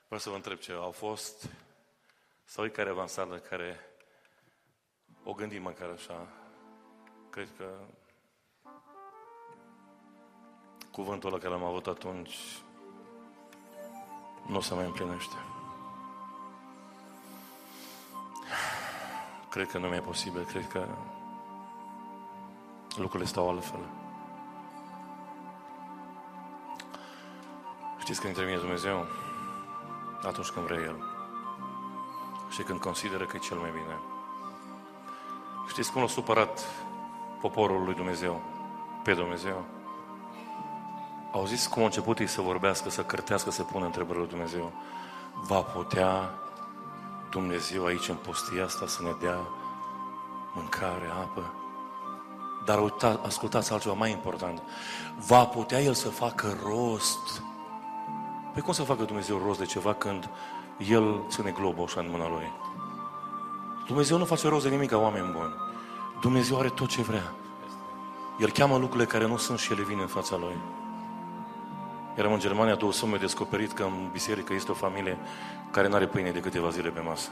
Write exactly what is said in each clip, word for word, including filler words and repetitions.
Vreau să vă întreb ce au fost, sau e careva în sală care o gândi măcar așa, cred că cuvântul ăla care l-am avut atunci nu se mai împlinește. Cred că nu mi-e posibil, cred că lucrurile stau altfel. Știți când intervine Dumnezeu? Atunci când vrea El. Și când consideră că e cel mai bine. Știți cum l-a supărat poporul lui Dumnezeu? Pe Dumnezeu? Au zis cum a început ei să vorbească, să cârtească, să pună întrebări lui Dumnezeu. Va putea Dumnezeu aici în pustia asta să ne dea mâncare, apă? Dar uita, ascultați altceva mai important. Va putea El să facă rost? Păi cum să facă Dumnezeu rost de ceva când El ține globul așa în mâna Lui? Dumnezeu nu face rost de nimic ca oameni buni. Dumnezeu are tot ce vrea. El cheamă lucrurile care nu sunt și ele vin în fața Lui. Eram în Germania două săptămâni descoperit că în biserică este o familie care nu are pâine de câteva zile pe masă.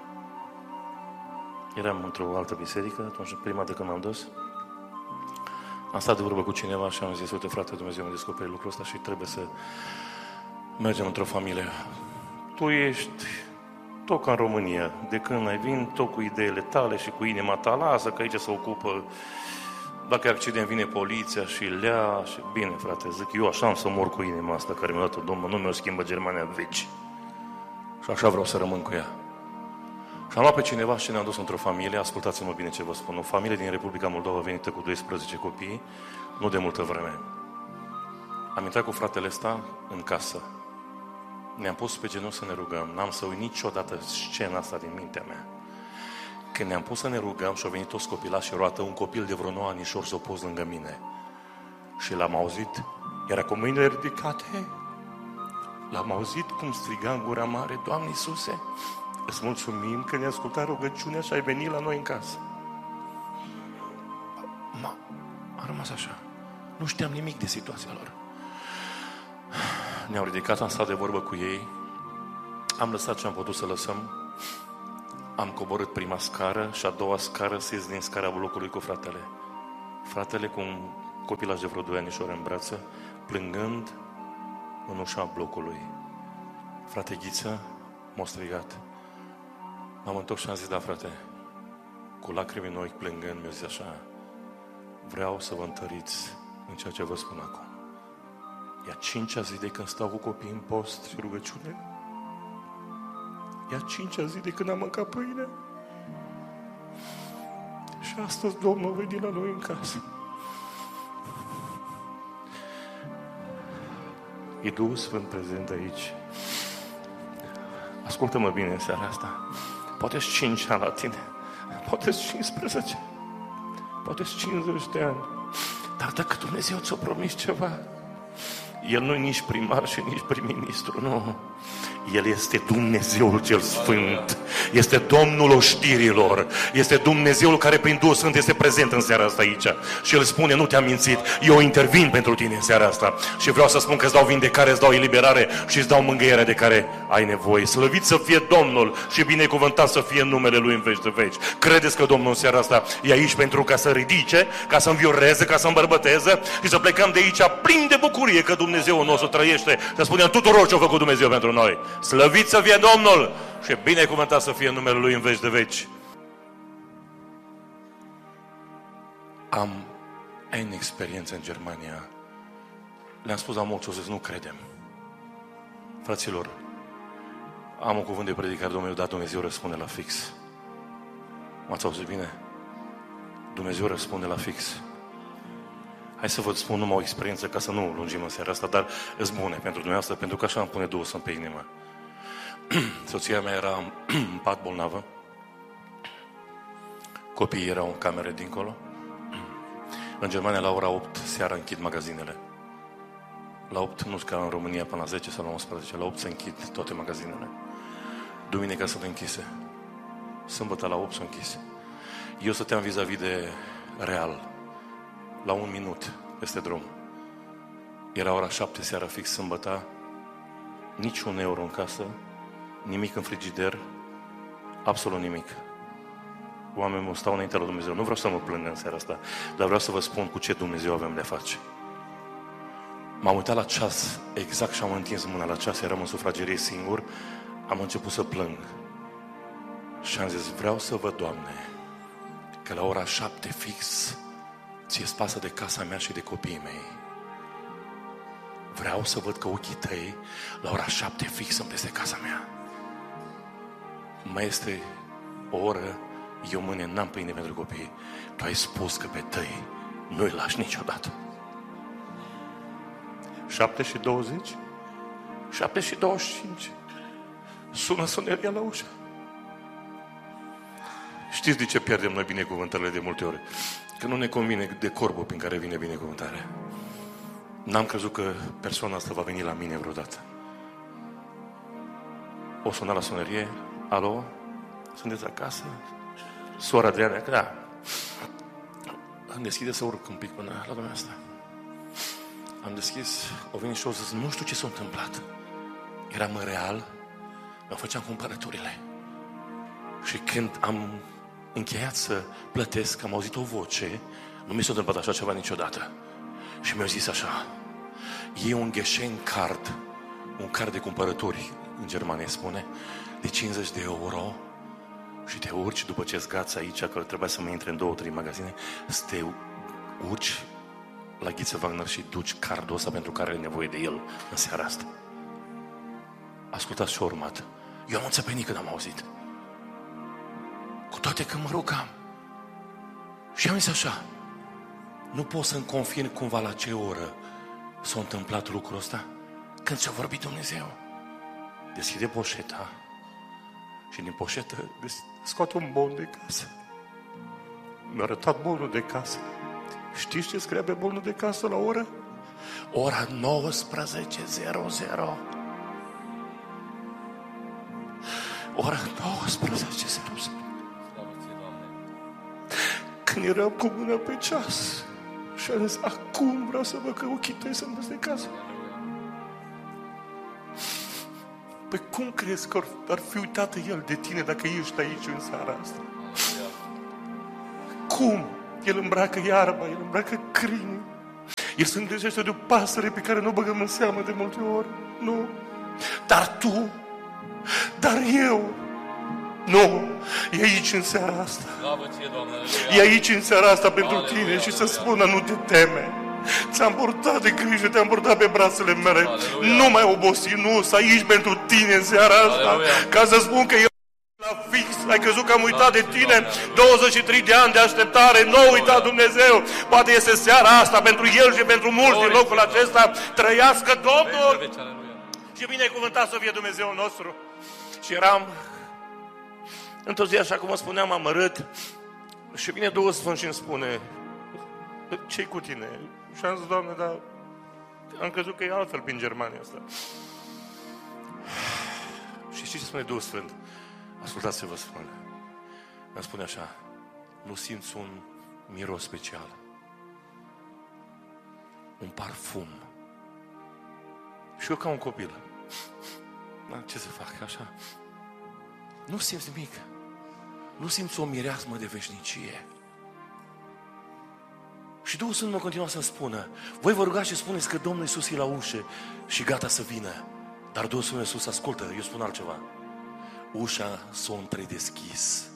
Eram într-o altă biserică, atunci prima dată când m-am dus. Am stat de vorbă cu cineva și am zis, uite frate, Dumnezeu mi-a descoperit lucrul ăsta și trebuie să mergem într-o familie. Tu ești tot ca în România. De când ai vin, tot cu ideile tale și cu inima ta, lasă că aici se ocupă. Dacă e accident, vine poliția și lea și... Bine, frate, zic, eu așa am să mor cu inima asta care mi-a dat-o Domnul, nu mi-o schimbă Germania în veci. Și așa vreau să rămân cu ea. Și am luat pe cineva și ne-am dus într-o familie, ascultați-mă bine ce vă spun, o familie din Republica Moldova venită cu doisprezece copii, nu de multă vreme. Am intrat cu fratele ăsta în casă. Ne-am pus pe genunchi să ne rugăm. N-am să uit niciodată scena asta din mintea mea. Când ne-am pus să ne rugăm și au venit toți copilași și roată, un copil de vreo nouă anișori s-a pus lângă mine. Și l-am auzit, era cu mâinile ridicate. L-am auzit cum striga în gura mare, Doamne Iisuse, îți mulțumim că ne-ai ascultat rugăciunea și ai venit la noi în casă. M-a, a rămas așa. Nu știam nimic de situația lor. Ne-au ridicat, am stat de vorbă cu ei. Am lăsat ce am putut să lăsăm. Am coborât prima scară și a doua scară să ies din scara blocului cu fratele. Fratele cu un copilaj de vreo doi anișori în brață, plângând în ușa blocului. Frate Ghiță m-a strigat. M-am întors și am zis, da frate, cu lacrimi în ochi plângând, mi-a zis așa, vreau să vă întăriți în ceea ce vă spun acum. E a cincea zi de când stau cu copiii în post și rugăciune. E a cincea zi de când am mâncat pâine. Și astăzi Domnul a venit la noi în casă. E Duhul Sfânt prezent aici. Ascultă-mă bine în seara asta. Poate-s cinci ani la tine. Poate-s cincisprezece. Poate-s cincizeci de ani. Dar dacă Dumnezeu ți-a promis ceva, El nu e nici primar și nici prim-ministru, nu. El este Dumnezeul cel Sfânt. Este Domnul oștirilor. Este Dumnezeul care prin Duhul Sfânt este prezent în seara asta aici. Și El spune, nu te-am mințit, eu intervin pentru tine în seara asta. Și vreau să spun că îți dau vindecare, îți dau eliberare și îți dau mângâierea de care ai nevoie. Slăvit să fie Domnul și binecuvântat să fie numele Lui în veci de veci. Credeți că Domnul în seara asta e aici pentru ca să ridice, ca să învioreze, ca să îmbărbăteze și să plecăm de aici plin de bucurie că Dumnezeul nostru trăiește. Să spunem tuturor ce a făcut Dumnezeu pentru noi. Slăvit să fie Domnul și binecuvântat să fie numele Lui în veci de veci. Am N experiență în Germania. Le-am spus la mulți, o zis, nu credem. Fraților, am un cuvânt de predicare, Domnul, dar Dumnezeu răspunde la fix. M-ați auzit bine? Dumnezeu răspunde la fix. Hai să vă spun numai o experiență ca să nu lungim în seara asta, dar îți bune pentru dumneavoastră, pentru că așa îmi pune Duhul Sfânt pe inimă. Soția mea era în pat bolnavă. Copiii erau în camere dincolo. În Germania la ora opt seara închid magazinele. La opt, nu ca în România până la zece sau la unsprezece, la opt se închid toate magazinele. Duminica sunt închise. Sâmbătă la opt sunt închise. Eu stăteam vis-a-vis de Real, la un minut peste drum. Era ora șapte seara fix sâmbătă. nici un euro în casă, nimic în frigider, absolut nimic. Oamenii mă stau înaintea lui Dumnezeu. Nu vreau să mă plâng în seara asta, dar vreau să vă spun cu ce Dumnezeu avem de face. M-am uitat la ceas exact și am întins mâna la ceas, eram în sufragerie singur, am început să plâng. Și am zis, vreau să văd, Doamne, că la ora șapte fix ție spasă de casa mea și de copiii mei. Vreau să văd că ochii tăi la ora șapte fix sunt peste casa mea. Mai este o oră, eu mâine n-am pâine pentru copii. Tu ai spus că pe tăi nu-i lași niciodată. Șapte și douăzeci, șapte și douăzeci și cinci. Sună soneria la ușă. Știți de ce pierdem noi binecuvântările de multe ori? Că nu ne convine de corbul prin care vine binecuvântarea. N-am crezut că persoana asta va veni la mine vreodată. O suna la sonerie. Alo? Sunteți acasă? Sora Adriana? Da. Am deschis să urc un pic până la dumneavoastră. Am deschis, o venit și o zis, nu știu ce s-a întâmplat. Eram în real, îmi făceam cumpărăturile. Și când am încheiat să plătesc, am auzit o voce, nu mi s-a întâmplat așa ceva niciodată. Și mi-a zis așa, e un Geschenk-card, un card de cumpărături, în Germania spune, de cincizeci de euro și te urci după ce zgați aici, că trebuia să mă intre în două, trei magazine, să te urci la Ghiță Wagner și duci cardul ăsta pentru care ai nevoie de el în seara asta. Ascultați ce a urmat. Eu am înțepenit când am auzit. Cu toate că mă rugam. Și am zis așa, nu pot să-mi confirm cumva la ce oră s-a întâmplat lucrul ăsta? Când ți-a vorbit Dumnezeu. Deschide poșeta și din poșetă scoate un bon de casă. Mi-a arătat bonul de casă. Știți ce scria pe bonul de casă la oră? Ora nouăsprezece zero zero. Ora nouăsprezece zero zero. Când eram cu mâna pe ceas și am zis, acum vreau să văd că ochii tăi sunt peste casă. Păi cum crezi că ar fi uitat El de tine dacă ești aici în seara asta? Cum? El îmbracă iarba, El îmbracă crini. El se îngrijește de o pasăre pe care nu o băgăm în seamă de multe ori. Nu. Dar tu, dar eu, nu. E aici în seara asta. E aici în seara asta pentru tine și să spună, nu te teme. Ți-am purtat de grijă, te-am purtat pe brațele mele. Aleluia. Nu mai obosi, nu, să aici pentru tine în seara asta. Aleluia. Ca să spun că eu la fix, ai crezut că am uitat de tine douăzeci și trei de ani de așteptare, nu a uitat Dumnezeu. Poate este seara asta pentru El și pentru mulți din locul acesta. Trăiască Domnul și binecuvântat să fie Dumnezeu nostru. Și eram într-o zi, așa cum vă spuneam, amărât și vine Duhul Sfânt și îmi spune, ce-i cu tine? Și am zis, Doamne, dar am crezut că e altfel prin Germania asta. Și știți ce spune Duhul Sfânt? Ascultați ce vă spun. Îmi spune așa, nu simți un miros special, un parfum. Și eu ca un copil, da, ce să fac, așa? Nu simți nimic. Nu simți o mireasmă de veșnicie. Și Duhul Sfânt mă continua să-mi spună, voi vă rugați și spuneți că Domnul Iisus e la ușă și gata să vină. Dar Duhul Sfânt Iisus, ascultă, eu spun altceva. Ușa s-a întredeschis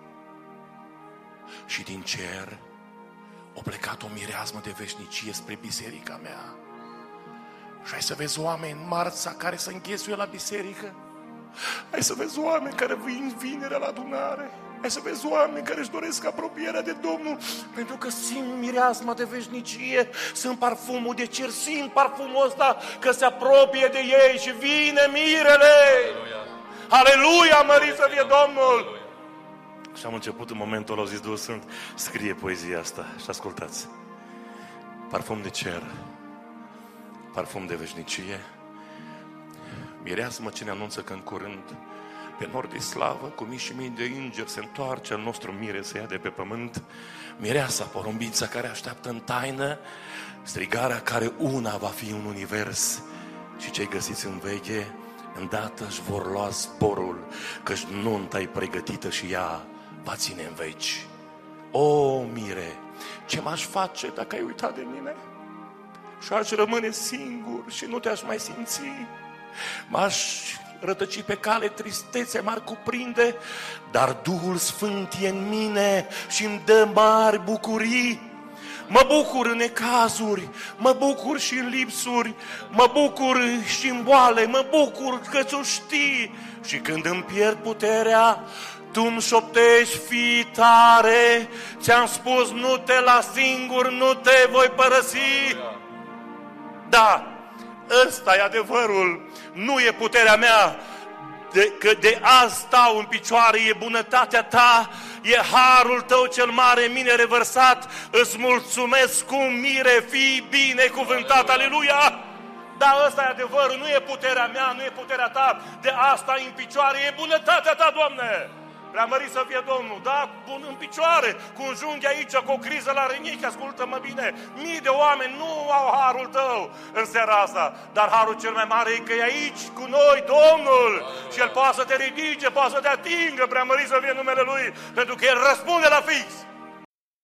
și din cer a plecat o mireasmă de veșnicie spre biserica mea. Și hai să vezi oameni în marța care se înghesuie la biserică. Hai să vezi oameni care vin vinerea la adunare. Hai să vezi oameni care își doresc apropierea de Domnul, pentru că simt mireasma de veșnicie, sunt parfumul de cer, simt parfumul ăsta că se apropie de ei și vine mirele. Aleluia, mărit să fie Domnul! Aleluia. Și am început în momentul ăla, au zis Duhul Sfânt, scrie poezia asta și ascultați. Parfum de cer, parfum de veșnicie, mireasmă ce ne anunță că în curând pe nor de slavă, cu mii și mii de îngeri se întoarce al nostru mire să ia de pe pământ. Mireasa, porumbița care așteaptă în taină, strigarea care una va fi un univers. Și cei găsiți în veche îndată își vor lua zborul, căci nunta-i pregătită și ea va ține în veci. O, mire, ce m-aș face dacă ai uitat de mine? Și aș rămâne singur și nu te-aș mai simți. M-aș rătăci pe cale, tristețe m-ar cuprinde, dar Duhul Sfânt e în mine și îmi dă mari bucurii. Mă bucur în necazuri, mă bucur și în lipsuri, mă bucur și în boale, mă bucur că tu știi. Și când îmi pierd puterea, tu-mi șoptești, fii tare. Ți-am spus, nu te las singur, nu te voi părăsi. Da, ăsta e adevărul, nu e puterea mea, de, că de azi stau în picioare, e bunătatea ta, e harul tău cel mare în mine revărsat, îți mulțumesc cu mire, fii binecuvântat, aleluia! Da, ăsta e adevărul, nu e puterea mea, nu e puterea ta, de asta în picioare, e bunătatea ta, Doamne! Preamărit să fie Domnul, da, bun în picioare, cu un junghi aici, cu o criză la rinichi, ascultă-mă bine, mii de oameni nu au harul tău în seara asta, dar harul cel mai mare e că e aici cu noi, Domnul, și El poate să te ridice, poate să te atingă, preamărit să fie numele Lui, pentru că El răspunde la fix.